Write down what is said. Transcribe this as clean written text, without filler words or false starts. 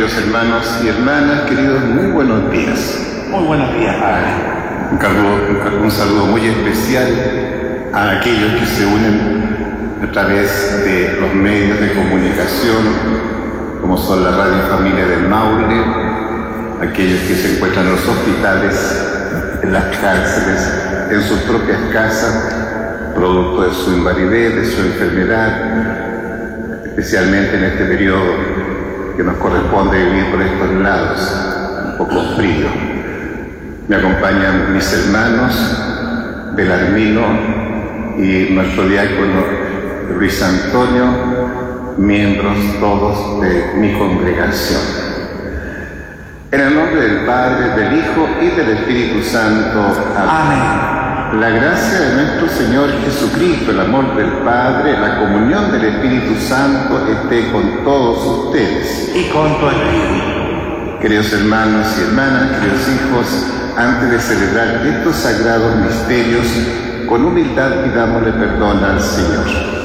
Queridos hermanos y hermanas, queridos, muy buenos días. Muy buenos días, Padre. Un saludo muy especial a aquellos que se unen a través de los medios de comunicación, como son la Radio Familia del Maule, aquellos que se encuentran en los hospitales, en las cárceles, en sus propias casas, producto de su invalidez, de su enfermedad, especialmente en este periodo que nos corresponde vivir por estos lados, un poco frío. Me acompañan mis hermanos Belarmino y nuestro diácono Luis Antonio, miembros todos de mi congregación. En el nombre del Padre, del Hijo y del Espíritu Santo. Amén. La gracia de nuestro Señor Jesucristo, el amor del Padre, la comunión del Espíritu Santo esté con todos ustedes. Y con tu espíritu. Queridos hermanos y hermanas, queridos hijos, antes de celebrar estos sagrados misterios, con humildad pidámosle perdón al Señor.